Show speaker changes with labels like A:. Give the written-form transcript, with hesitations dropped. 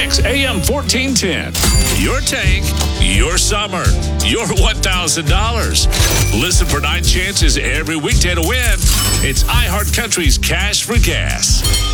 A: KMOX AM 1410. Your tank, your summer, your $1,000. Listen for 9 chances every weekday to win. It's iHeart Country's Cash for Gas.